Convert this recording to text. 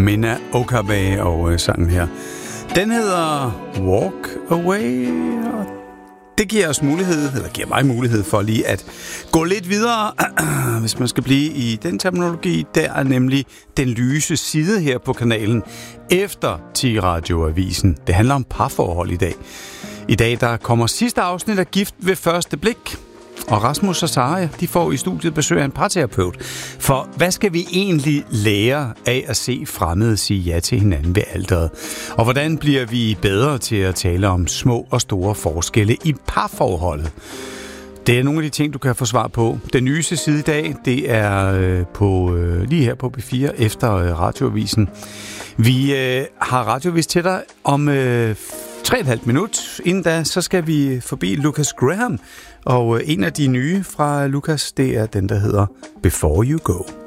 Mina Okabe og sangen her. Den hedder Walk Away, og det giver os mulighed, eller giver mig mulighed for lige at gå lidt videre, hvis man skal blive i den terminologi. Der er nemlig den lyse side her på kanalen efter T-radioavisen. Det handler om parforhold i dag. I dag der kommer sidste afsnit af Gift ved første blik. Og Rasmus og Sara, de får i studiet besøg af en parterapeut. For hvad skal vi egentlig lære af at se fremmede sige ja til hinanden ved alteret? Og hvordan bliver vi bedre til at tale om små og store forskelle i parforholdet? Det er nogle af de ting, du kan få svar på. Den nyeste side i dag, det er lige her på B4 efter radioavisen. Vi har radioavis til dig om 3,5 minut. Inden da, så skal vi forbi Lucas Graham. Og en af de nye fra Lucas, det er den, der hedder Before You Go.